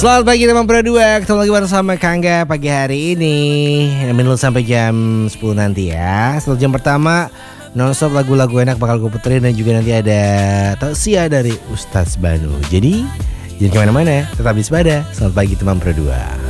Selamat pagi teman Pro 2. Ketemu lagi bersama Kangga pagi hari ini. Nemenin lu sampai jam 10 nanti ya. Setelah jam pertama nonstop lagu-lagu enak bakal gue puterin. Dan juga nanti ada tausiah dari Ustaz Banu. Jadi jangan kemana-mana, tetap di Sepada. Selamat pagi teman Pro 2.